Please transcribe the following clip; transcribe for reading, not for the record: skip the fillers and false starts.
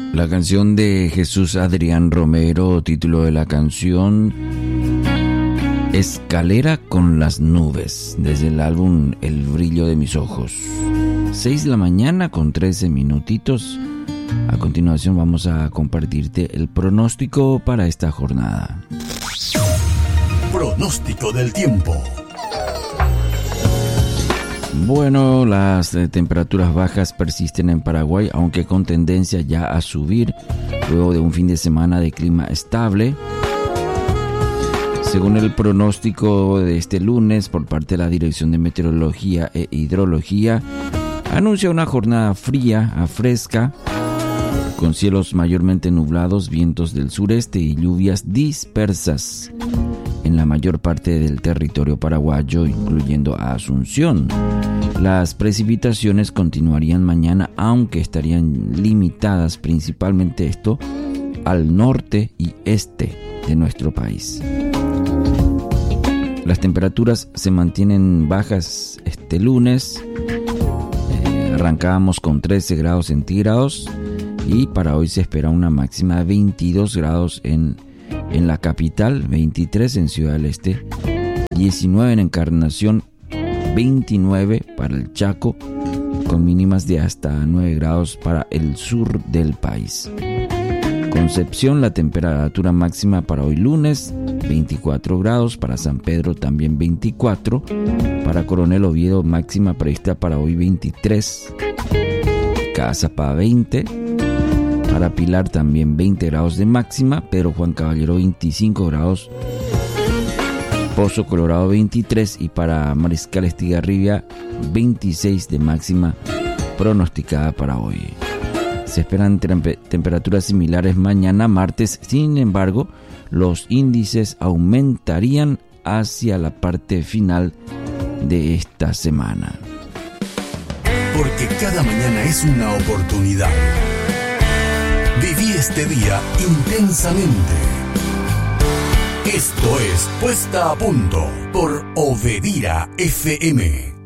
La canción de Jesús Adrián Romero, título de la canción Escalera con las nubes, desde el álbum El brillo de mis ojos. 6 de la mañana con 13 minutitos. A continuación vamos a compartirte el pronóstico para esta jornada. Pronóstico del tiempo. Bueno, las temperaturas bajas persisten en Paraguay, aunque con tendencia ya a subir luego de un fin de semana de clima estable. Según el pronóstico de este lunes por parte de la Dirección de Meteorología e Hidrología, anuncia una jornada fría a fresca, con cielos mayormente nublados, vientos del sureste y lluvias dispersas en la mayor parte del territorio paraguayo, incluyendo a Asunción. Las precipitaciones continuarían mañana, aunque estarían limitadas principalmente esto al norte y este de nuestro país. Las temperaturas se mantienen bajas este lunes. Arrancábamos con 13 grados centígrados y para hoy se espera una máxima de 22 grados en la capital, 23 en Ciudad del Este, 19 en Encarnación, 29 para el Chaco, con mínimas de hasta 9 grados para el sur del país. Concepción, la temperatura máxima para hoy lunes, 24 grados, para San Pedro también 24, para Coronel Oviedo máxima prevista para hoy 23, Cazapá 20, para Pilar también 20 grados de máxima, Pedro Juan Caballero 25 grados, Pozo Colorado 23 y para Mariscal Estigarribia 26 de máxima pronosticada para hoy. Se esperan temperaturas similares mañana martes, sin embargo, los índices aumentarían hacia la parte final de esta semana. Porque cada mañana es una oportunidad. Viví este día intensamente. Esto es Puesta a Punto por Obedira FM.